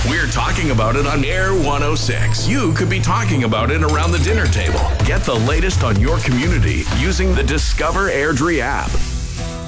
We're talking about it on Air 106. You could be talking about it around the dinner table. Get the latest on your community using the Discover Airdrie app.